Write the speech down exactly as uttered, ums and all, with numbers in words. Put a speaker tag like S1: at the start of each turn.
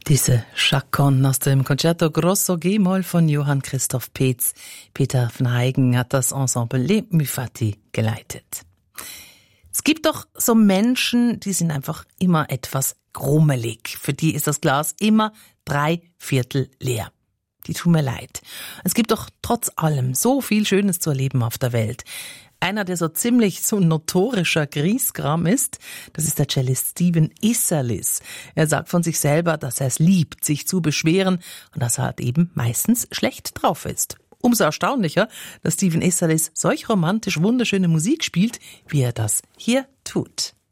S1: Diese Chaconne aus dem Concerto Grosso G-Moll von Johann Christoph Peetz. Peter van Heigen hat das Ensemble Les Mufati geleitet. Es gibt doch so Menschen, die sind einfach immer etwas grummelig. Für die ist das Glas immer drei Viertel leer. Die tun mir leid. Es gibt doch trotz allem so viel Schönes zu erleben auf der Welt. Einer, der so ziemlich so ein notorischer Griesgram ist, das ist der Cellist Stephen Isserlis. Er sagt von sich selber, dass er es liebt, sich zu beschweren und dass er halt eben meistens schlecht drauf ist. Umso erstaunlicher, dass Stephen Isserlis solch romantisch wunderschöne Musik spielt, wie er das hier tut.